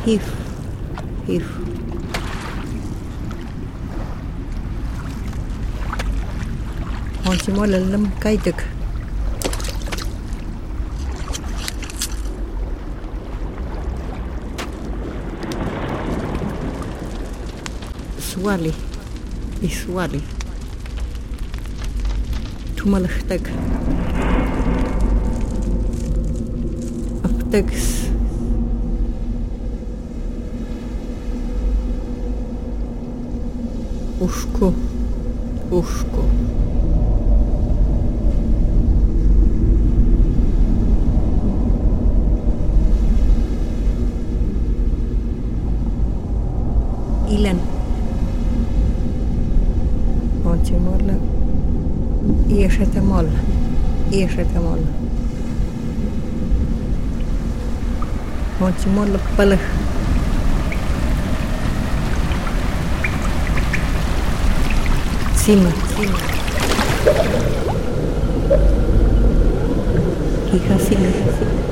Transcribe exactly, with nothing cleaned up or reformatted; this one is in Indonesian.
Hif, hif. Onsi mo lalam kaitak. Swali, iswali. Tumalakhtag. Aptags. Ushko, ushko. Ilan. Onchimola. Ieshatamol. Ieshatamol. Onchimola palah. Sima. Hija sima.